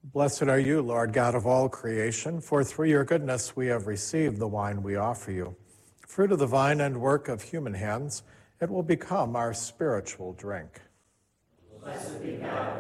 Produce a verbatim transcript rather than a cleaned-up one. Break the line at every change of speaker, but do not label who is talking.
Blessed are you, Lord God of all creation, for through your goodness we have received the wine we offer you. Fruit of the vine and work of human hands, it will become our spiritual drink.
Blessed be God.